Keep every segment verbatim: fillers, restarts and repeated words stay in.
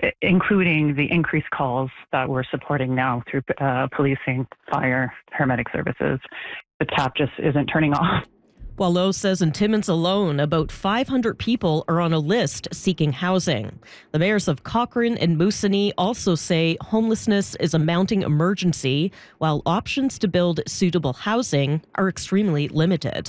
including the increased calls that we're supporting now through uh, policing, fire, paramedic services. The tap just isn't turning off. Boileau says in Timmins alone, about five hundred people are on a list seeking housing. The mayors of Cochrane and Moosonee also say homelessness is a mounting emergency, while options to build suitable housing are extremely limited.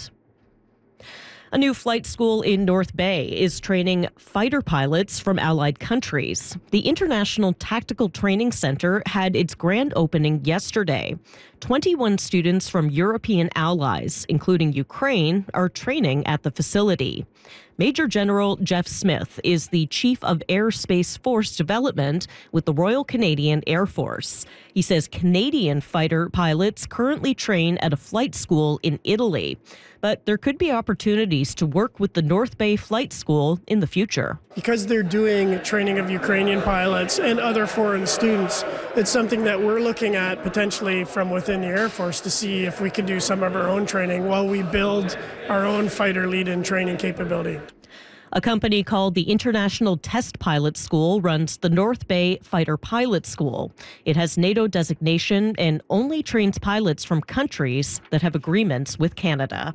A new flight school in North Bay is training fighter pilots from allied countries. The International Tactical Training Centre had its grand opening yesterday. twenty-one students from European allies, including Ukraine, are training at the facility. Major General Jeff Smith is the Chief of Airspace Force Development with the Royal Canadian Air Force. He says Canadian fighter pilots currently train at a flight school in Italy, but there could be opportunities to work with the North Bay Flight School in the future. Because they're doing training of Ukrainian pilots and other foreign students, it's something that we're looking at potentially from within the Air Force to see if we can do some of our own training while we build our own fighter lead-in training capability. A company called the International Test Pilot School runs the North Bay Fighter Pilot School. It has NATO designation and only trains pilots from countries that have agreements with Canada.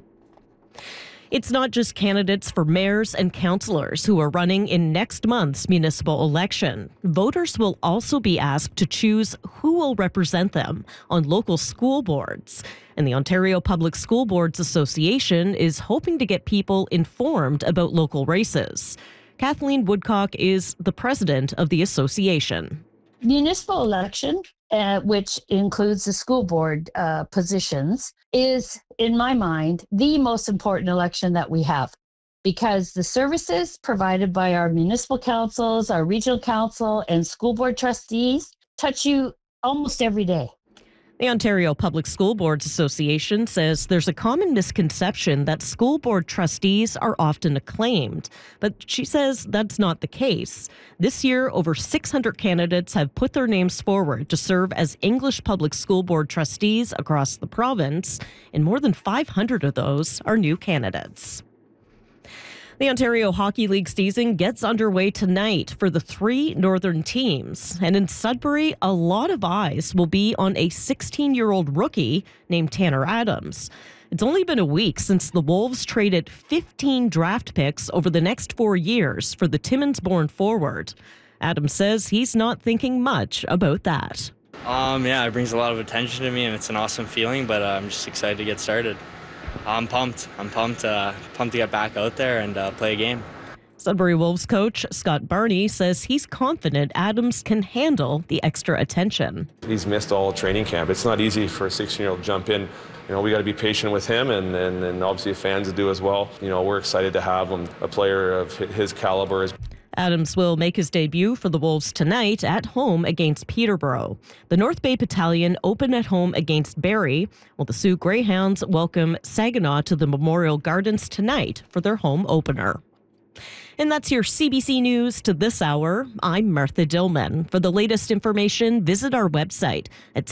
It's not just candidates for mayors and councillors who are running in next month's municipal election. Voters will also be asked to choose who will represent them on local school boards. And the Ontario Public School Boards Association is hoping to get people informed about local races. Kathleen Woodcock is the president of the association. Municipal election, uh, which includes the school board uh, positions, is, in my mind, the most important election that we have, because the services provided by our municipal councils, our regional council, and school board trustees touch you almost every day. The Ontario Public School Boards Association says there's a common misconception that school board trustees are often acclaimed, but she says that's not the case. This year, over six hundred candidates have put their names forward to serve as English Public School Board trustees across the province, and more than five hundred of those are new candidates. The Ontario Hockey League season gets underway tonight for the three northern teams. And in Sudbury, a lot of eyes will be on a sixteen-year-old rookie named Tanner Adams. It's only been a week since the Wolves traded fifteen draft picks over the next four years for the Timmins-born forward. Adams says he's not thinking much about that. Um, yeah, it brings a lot of attention to me, and it's an awesome feeling, but uh, I'm just excited to get started. I'm pumped. I'm pumped, uh, pumped to get back out there and uh, play a game. Sudbury Wolves coach Scott Barney says he's confident Adams can handle the extra attention. He's missed all training camp. It's not easy for a sixteen-year-old to jump in. You know, we got to be patient with him, and, and, and obviously fans do as well. You know, we're excited to have him, a player of his caliber. Adams will make his debut for the Wolves tonight at home against Peterborough. The North Bay Battalion open at home against Barrie, while the Sioux Greyhounds welcome Saginaw to the Memorial Gardens tonight for their home opener. And that's your C B C News to this hour. I'm Martha Dillman. For the latest information, visit our website at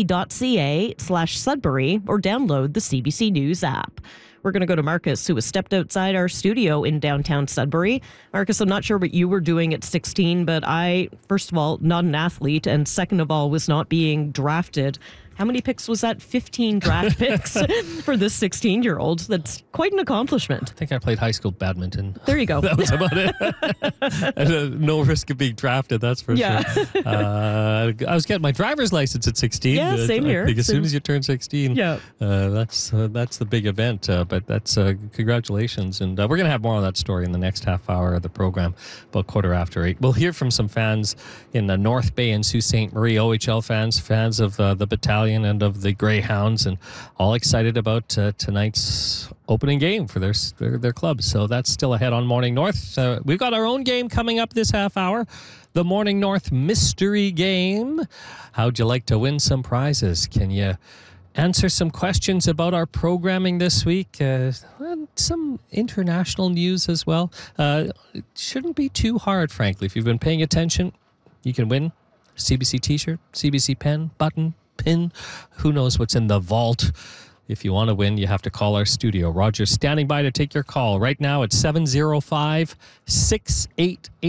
cbc.ca slash Sudbury or download the C B C News app. We're going to go to Marcus, who has stepped outside our studio in downtown Sudbury. Marcus, I'm not sure what you were doing at sixteen, but I, first of all, not an athlete, and second of all, was not being drafted. How many picks was that? fifteen draft picks for this sixteen-year-old. That's quite an accomplishment. I think I played high school badminton. There you go. That was about it. And, uh, no risk of being drafted, that's for yeah. sure. Uh, I was getting my driver's license at sixteen. Yeah, same I here. think as same. soon as you turn sixteen, yeah. uh, that's uh, that's the big event. Uh, but that's uh, congratulations. And uh, we're going to have more on that story in the next half hour of the program, about quarter after eight. We'll hear from some fans in the North Bay and Sault Ste. Marie, O H L fans, fans of uh, the battalion and of the Greyhounds, and all excited about uh, tonight's opening game for their, their their club. So that's still ahead on Morning North. Uh, we've got our own game coming up this half hour, the Morning North Mystery Game. How'd you like to win some prizes? Can you answer some questions about our programming this week? Uh, some international news as well. Uh, it shouldn't be too hard, frankly. If you've been paying attention, you can win C B C t-shirt, C B C pen, button, pin. Who knows what's in the vault? If you want to win, you have to call our studio. Roger's standing by to take your call right now at seven oh five, six eight eight,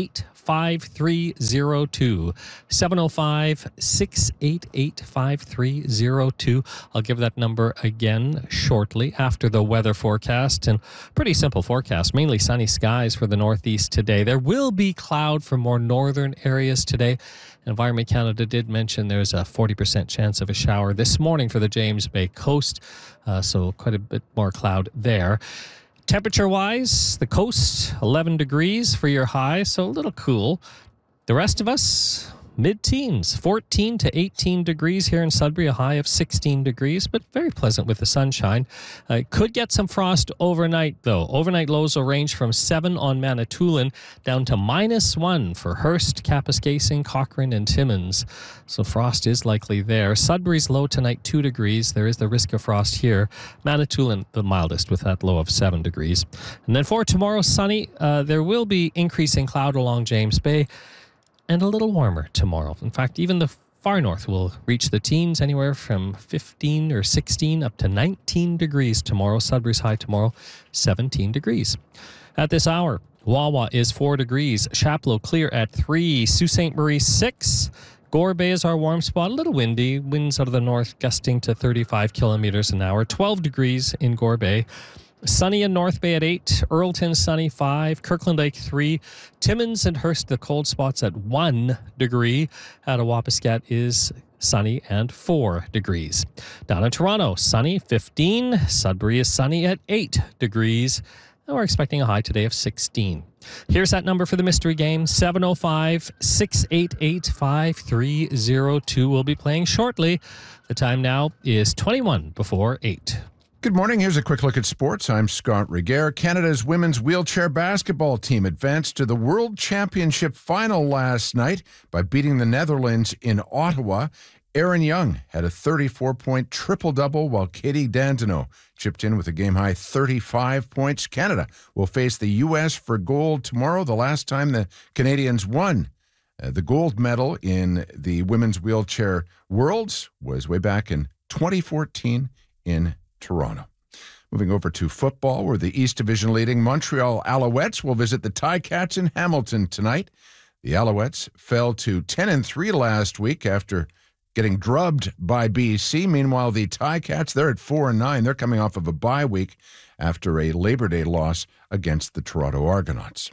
five three zero two. seven oh five, six eight eight, five three zero two. I'll give that number again shortly after the weather forecast. And pretty simple forecast, mainly sunny skies for the northeast today. There will be cloud for more northern areas today. Environment Canada did mention there's a forty percent chance of a shower this morning for the James Bay coast, uh, so quite a bit more cloud there. Temperature-wise, the coast, eleven degrees for your high, so a little cool. The rest of us, mid-teens, fourteen to eighteen degrees here in Sudbury, a high of sixteen degrees, but very pleasant with the sunshine. Uh, could get some frost overnight, though. Overnight lows will range from seven on Manitoulin down to minus one for Hearst, Kapuskasing, Cochrane, and Timmins. So frost is likely there. Sudbury's low tonight, two degrees. There is the risk of frost here. Manitoulin, the mildest, with that low of seven degrees. And then for tomorrow, sunny. Uh, there will be increasing cloud along James Bay, and a little warmer tomorrow. In fact, even the far north will reach the teens, anywhere from fifteen or sixteen up to nineteen degrees tomorrow. Sudbury's high tomorrow, seventeen degrees. At this hour, Wawa is four degrees. Chapleau clear at three. Sault Ste. Marie, six. Gore Bay is our warm spot. A little windy. Winds out of the north gusting to thirty-five kilometers an hour. twelve degrees in Gore Bay. Sunny in North Bay at eight, Earlton sunny five, Kirkland Lake three, Timmins and Hearst the cold spots at one degree. Attawapiskat is sunny and four degrees. Down in Toronto, sunny fifteen, Sudbury is sunny at eight degrees, and we're expecting a high today of sixteen. Here's that number for the mystery game, seven oh five, six eight eight, five three zero two. We'll be playing shortly. The time now is twenty-one before eight. Good morning. Here's a quick look at sports. I'm Scott Reguer. Canada's women's wheelchair basketball team advanced to the World Championship final last night by beating the Netherlands in Ottawa. Erin Young had a thirty-four point triple-double, while Katie Dandino chipped in with a game-high thirty-five points. Canada will face the U S for gold tomorrow, the last time the Canadians won. Uh, the gold medal in the women's wheelchair worlds was way back in twenty fourteen in Toronto. Moving over to football, where the East Division leading Montreal Alouettes will visit the Ticats in Hamilton tonight. The Alouettes fell to ten and three last week after getting drubbed by B C. Meanwhile, the Ticats, they're at four and nine. They're coming off of a bye week after a Labor Day loss against the Toronto Argonauts.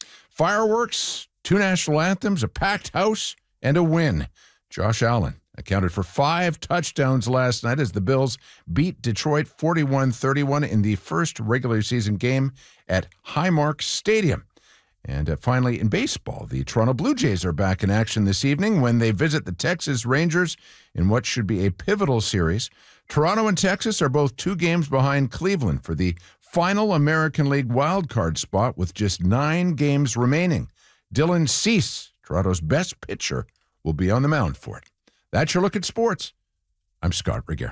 Fireworks, two national anthems, a packed house, and a win. Josh Allen accounted for five touchdowns last night as the Bills beat Detroit forty-one thirty-one in the first regular season game at Highmark Stadium. And uh, finally, in baseball, the Toronto Blue Jays are back in action this evening when they visit the Texas Rangers in what should be a pivotal series. Toronto and Texas are both two games behind Cleveland for the final American League wildcard spot with just nine games remaining. Dylan Cease, Toronto's best pitcher, will be on the mound for it. That's your look at sports. I'm Scott Reguer.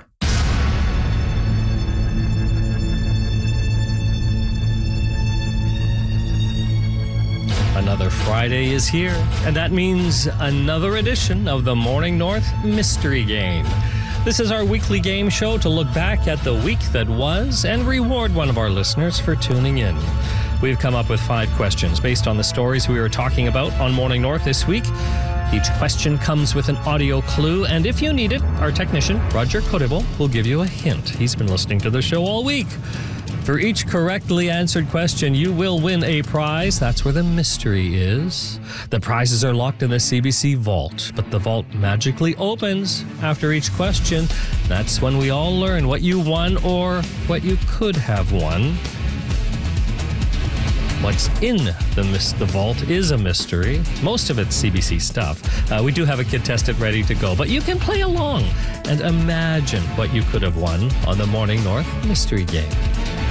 Another Friday is here, and that means another edition of the Morning North Mystery Game. This is our weekly game show to look back at the week that was and reward one of our listeners for tuning in. We've come up with five questions based on the stories we were talking about on Morning North this week. Each question comes with an audio clue, and if you need it, our technician, Roger Codebo, will give you a hint. He's been listening to the show all week. For each correctly answered question, you will win a prize. That's where the mystery is. The prizes are locked in the C B C vault, but the vault magically opens after each question. That's when we all learn what you won or what you could have won. What's in the, mis- the vault is a mystery. Most of it's C B C stuff. Uh, we do have a kid tested ready to go, but you can play along and imagine what you could have won on the Morning North Mystery Game.